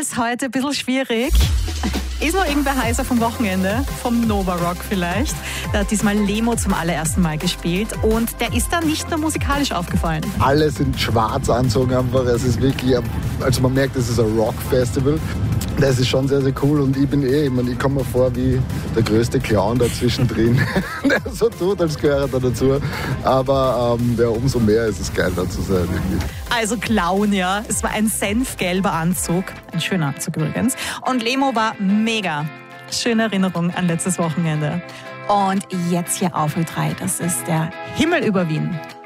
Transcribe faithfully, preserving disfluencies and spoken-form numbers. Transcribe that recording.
ist heute ein bisschen schwierig. Ist noch irgendwer heißer vom Wochenende? Vom Nova Rock vielleicht. Da hat diesmal Lemo zum allerersten Mal gespielt und der ist dann nicht nur musikalisch aufgefallen. Alle sind schwarz anzogen einfach. Es ist wirklich, also man merkt, es ist ein Rock-Festival. Das ist schon sehr, sehr cool und ich bin eh, ich, mein, ich komme mir vor wie der größte Clown da zwischendrin, der so tut, als gehört er dazu. Aber ähm, ja, umso mehr ist es geil, da zu sein. Irgendwie. Also Clown, ja. Es war ein senfgelber Anzug, ein schöner Anzug übrigens. Und Lemo war mega. Schöne Erinnerung an letztes Wochenende. Und jetzt hier auf Ö drei, das ist der Himmel über Wien.